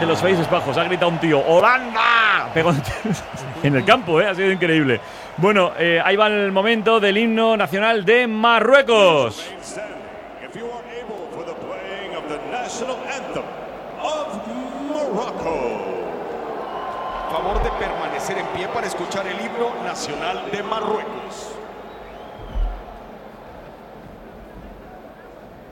de los Países Bajos. Ha gritado un tío, ¡Holanda! Pegó en el campo, ha sido increíble. Bueno, ahí va el momento del himno nacional de Marruecos. Favor de permanecer en pie para escuchar el himno nacional de Marruecos.